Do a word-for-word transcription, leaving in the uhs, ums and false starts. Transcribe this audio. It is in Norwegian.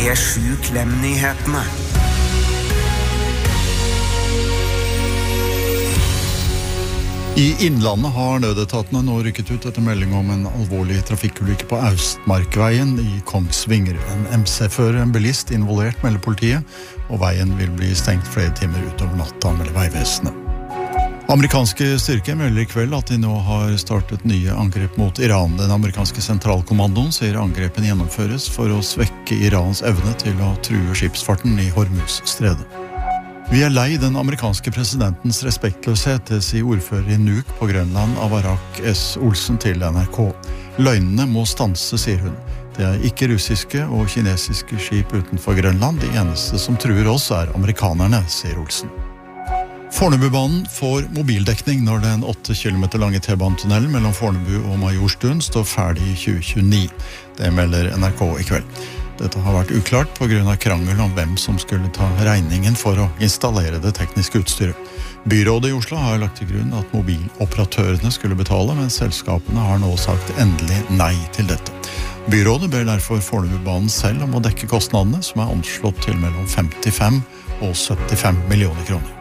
P sju Klem-nyhetene. I Innlandet har nødetatene nå rykket ut etter melding om en alvorlig trafikkulykke på Austmarkveien i Kongsvinger. En M C-fører, en bilist, involvert melder politiet, og veien vil bli stengt flere timer utover natta, melder Vegvesenet. Amerikanske styrker melder i kveld at de nå har startet nye angrep mot Iran. Den amerikanske sentralkommandoen sier angrepen gjennomføres for å svekke Irans evne til å true skipsfarten i Hormuz-stredet. Vi er lei den amerikanske presidentens respektløshet, det sier ordfører i Nuuk på Grønland Avarak S. Olsen til N R K. Løgnene må stanse, sier hun. Det er ikke russiske og kinesiske skip utenfor Grønland. De eneste som truer oss er amerikanerne, sier Olsen. Fornebubanen får mobildekning når den åtte kilometer lange T-banetunnelen mellom Fornebu og Majorstuen står ferdig i tjue tjueni. Det melder N R K i kveld. Dette har vært uklart på grunn av krangel om hvem som skulle ta regningen for å installere det tekniske utstyret. Byrådet i Oslo har lagt til grunn at mobiloperatørene skulle betale, men selskapene har nå sagt endelig nei til dette. Byrådet ber derfor Fornebubanen selv om å dekke kostnadene, som er anslått til mellom femtifem og syttifem millioner kroner.